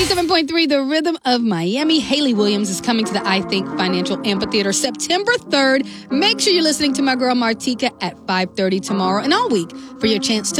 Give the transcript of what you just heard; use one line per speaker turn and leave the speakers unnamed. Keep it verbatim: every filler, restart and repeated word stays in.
eighty-seven point three, The Rhythm of Miami. Haley Williams is coming to the I Think Financial Amphitheater September third. Make sure you're listening to my girl Martika at five thirty tomorrow and all week for your chance to